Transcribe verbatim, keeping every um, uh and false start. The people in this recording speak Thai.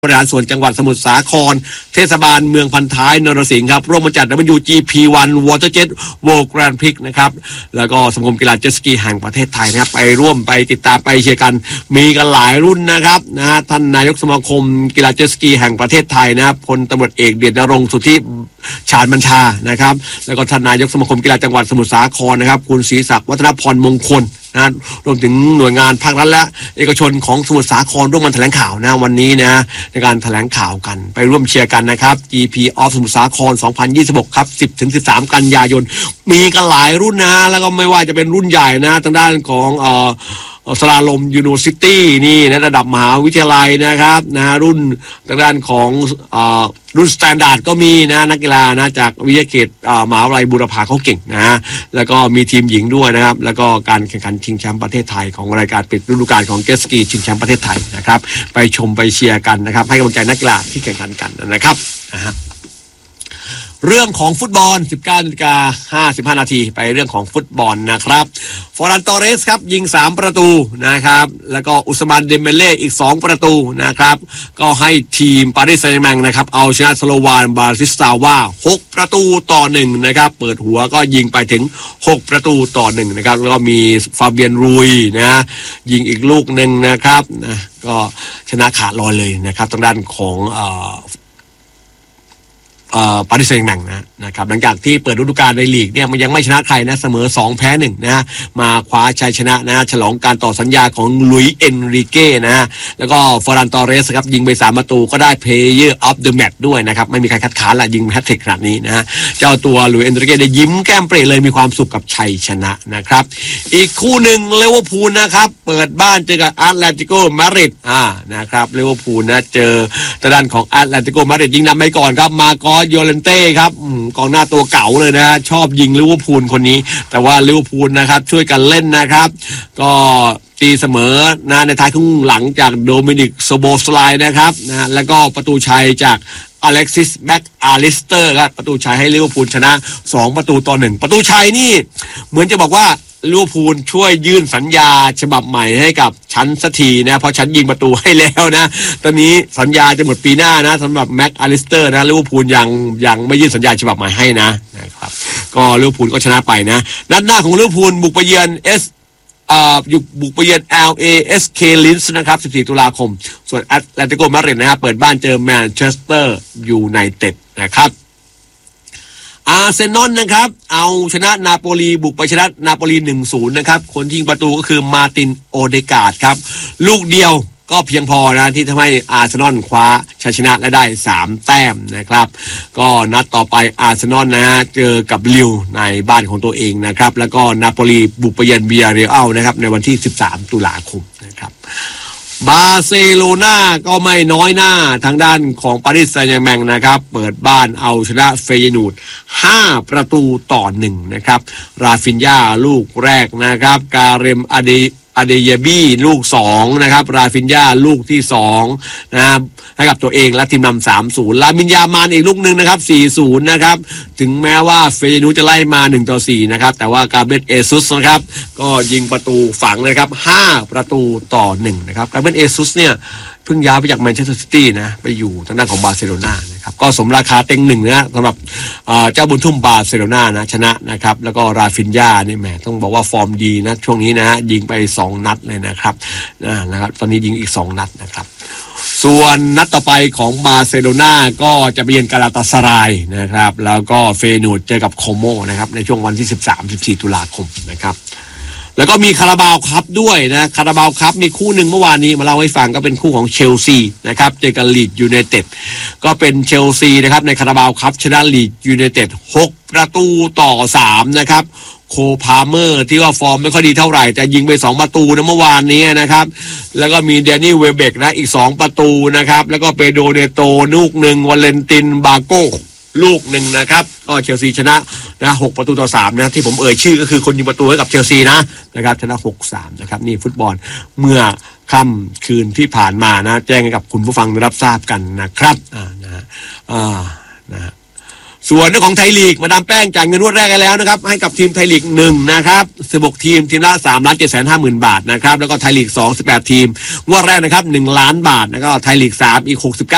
บริหารส่วนจังหวัดสมุทรสาครเทศบาลเมืองพันท้ายนรสิงห์ครับร่วมมาจัด ดับเบิลยู จี พี วัน Waterjet World Grand Prix นะครับแล้วก็สมาคมกีฬาเจ็ตสกีแห่งประเทศไทยนะครับไปร่วมไปติดตามไปเชียร์กันมีกันหลายรุ่นนะครับนะฮะท่านนายกสมาคมกีฬาเจ็ตสกีแห่งประเทศไทยนะครับพลตำรวจเอกเดชนรงค์สุทธิชาญบัญชานะครับแล้วก็ท่านนายกสมาคมกีฬาจังหวัดสมุทรสาครนะครับคุณศรีศักดิ์วัฒนพรมงคลนะรวมถึงหน่วยงานภาครัฐและเอกชนของสมุทรสาครร่วมกันแถลงข่าวนะวันนี้นะในการแถลงข่าวกันไปร่วมเชียร์กันนะครับ จี พี of สมุทรสาครสองพันยี่สิบหกครับ สิบถึงสิบสาม กันยายนมีกันหลายรุ่นนะแล้วก็ไม่ว่าจะเป็นรุ่นใหญ่นะทางด้านของเอ่อสลาลมยูนิเวอร์ซิตี้นี่นะระดับมหาวิทยาลัยนะครับนะรุ่นทางด้านของเอ่อรุ่นสแตนดาร์ดก็มีนะนักกีฬานะจากวิทยาเขตมหาวิทยาลัยบูรพาเขาเก่งนะแล้วก็มีทีมหญิงด้วยนะครับแล้วก็การแข่งขันชิงแชมป์ประเทศไทยของรายการปิดฤดูกาลของเจ็ตสกีชิงแชมป์ประเทศไทยนะครับไปชมไปเชียร์กันนะครับให้กำลังใจนักกีฬาที่แข่งขันกันนะครับนะฮะเรื่องของฟุตบอล สิบเก้านาฬิกาห้าสิบห้านาทีไปเรื่องของฟุตบอลนะครับฟอร์นันโตเรสครับยิงสามประตูนะครับแล้วก็อุสมานเดมเบเล่อีกสองประตูนะครับก็ให้ทีมปารีสแซงต์แชร์แมงนะครับเอาชนะสโลวานบาซิสตาวาหกประตูต่อหนึ่งนะครับเปิดหัวก็ยิงไปถึงหกประตูต่อหนึ่งนะครับแล้วก็มีฟาเบียนรุยนะยิงอีกลูกหนึ่งนะครับนะก็ชนะขาดลอยเลยนะครับทางด้านของเอ่อปารีสแซงต์แชร์แมงนะนะครับหลังจากที่เปิดฤดูกาลในลีกเนี่ยมันยังไม่ชนะใครนะเสมอสองแพ้หนึ่งนะมาคว้าชัยชนะนะฉลองการต่อสัญญาของลุยเอ็นริเก้นะแล้วก็ฟอร์นันโตเรสครับยิงไปสามประตูก็ได้ Player of the Match ด้วยนะครับไม่มีใครคัดค้านละยิงแฮตทริกขนาดนี้นะเจ้าตัวลุยเอ็นริเก้ได้ยิ้มแก้มเปร่เลยมีความสุขกับชัยชนะนะครับอีกคู่หนึ่งลิเวอร์พูลนะครับเปิดบ้านเจอกับอาตเลติโกมาดริดอ่านะครับลิเวอร์พูลนะเจอทางด้านของอาตเลติโกมาดริดยิงนำไปก่อนครับมาโกโยเลนเต้ครับกองหน้าตัวเก่าเลยนะชอบยิงลิเวอร์พูลคนนี้แต่ว่าลิเวอร์พูลนะครับช่วยกันเล่นนะครับก็ตีเสมอนะในท้ายครึ่งหลังจากโดมินิกโซโบสไลน์นะครับนะแล้วก็ประตูชัยจากอเล็กซิสแบ็กอาริสเตอร์ครับประตูชัยให้ลิเวอร์พูลชนะสองประตูต่อหนึ่งประตูชัยนี่เหมือนจะบอกว่าลิเวอร์พูลช่วยยื่นสัญญาฉบับใหม่ให้กับฉันสักทีนะเพราะฉันยิงประตูให้แล้วนะตอนนี้สัญญาจะหมดปีหน้านะสำหรับแม็กอาริสเตอร์นะลิเวอร์พูลยังยังไม่ยื่นสัญญาฉบับใหม่ให้นะนะครับก็ลิเวอร์พูลก็ชนะไปนะนัดหน้าของลิเวอร์พูลบุกไปเยือนเอสอ่าอยู่บุกไปเยือน แอล เอ เอส เค Linz นะครับสิบสี่ตุลาคมส่วนแอตเลติโกมาดริดนะครับเปิดบ้านเจอแมนเชสเตอร์ยูไนเต็ดนะครับอาร์เซนอลนะครับเอาชนะนาโปลีบุกไปชนะนาโปลี หนึ่งศูนย์ นะครับคนยิงประตูก็คือมาร์ตินโอเดการ์ดครับลูกเดียวก็เพียงพอนะที่ทำให้อาร์เซนอลคว้าชัยชนะและได้สามแต้มนะครับก็นัดต่อไปอาร์เซนอลนะฮะเจอกับลิวในบ้านของตัวเองนะครับแล้วก็นาโปลีบุกไปเยือนเบียร์เรอัลนะครับในวันที่สิบสามตุลาคมนะครับบาร์เซโลนาก็ไม่น้อยหน้าทางด้านของปารีสแซงต์แชร์แมงนะครับเปิดบ้านเอาชนะเฟยนูดห้าประตูต่อหนึ่งนะครับราฟินญาลูกแรกนะครับการเรมอเดอเดยบี้ลูกสองนะครับราฟินญาลูกที่สองนะครับให้กับตัวเองและทีมนำ สามศูนย์ ลามินยามานอีกลูกหนึ่งนะครับ สี่ศูนย์ นะครับถึงแม้ว่าเฟยนูดจะไล่มาหนึ่งต่อสี่นะครับแต่ว่ากาเบรียลเอซุสนะครับก็ยิงประตูฝังนะครับห้าประตูต่อหนึ่งนะครับกาเบรียลเอซุสเนี่ยเพิ่งย้ายไปจากแมนเชสเตอร์ซิตี้นะไปอยู่ทางด้านของบาร์เซโลนานะครับก็สมราคาเต็งหนึ่งนะสำหรับเจ้าบุญทุ่มบาร์เซโลนานะชนะนะครับแล้วก็ราฟินญานี่แหมต้องบอกว่าฟอร์มดีนะช่วงนี้นะยิงไปสองนัดเลยนะครับนะครับตอนนี้ยิงอีกสองนัดนะครับส่วนนัดต่อไปของบาร์เซโลนาก็จะไปเยือนกาลาตาสารายนะครับแล้วก็เฟนูดเจอกับโคโมนะครับในช่วงวันที่สิบสาม สิบสี่ตุลาคมนะครับแล้วก็มีคาราบาวคัพด้วยนะคาราบาวคัพมีคู่หนึ่งเมื่อวานนี้มาเล่าให้ฟังก็เป็นคู่ของเชลซีนะครับเจอกับลีดยูไนเต็ดก็เป็นเชลซีนะครับในคาราบาวคัพชนะลีดยูไนเต็ดหกประตูต่อสามนะครับโคพาเมอร์ที่ว่าฟอร์มไม่ค่อยดีเท่าไหร่แต่ยิงไปสองประตูนะเมื่อวานนี้นะครับแล้วก็มีเดนนี่เวเบกนะอีกสองประตูนะครับแล้วก็เปโดเนโตลูกหนึ่งวาเลนตินบาโกลูกหนึ่งนะครับก็เชลซีชนะนะหกประตูต่อสามนะที่ผมเอ่ยชื่อก็คือคนยิงประตูให้กับเชลซีนะนะครับชนะ หกสาม นะครับนี่ฟุตบอลเมื่อค่ำคืนที่ผ่านมานะแจ้งให้กับคุณผู้ฟังได้รับทราบกันนะครับอ่านะอ่านะส่วนเรื่องของไทยลีกมาดามแป้งจ่ายเงินงวดแรกกันแล้วนะครับให้กับทีมไทยลีกหนึ่งนะครับสิบหกทีมทีมละ สามล้านเจ็ดแสนห้าหมื่น บาทนะครับแล้วก็ไทยลีกสอง สิบแปดทีมงวดแรกนะครับหนึ่งล้านบาทแล้วก็ไทยลีกสามอีกหกสิบเก้า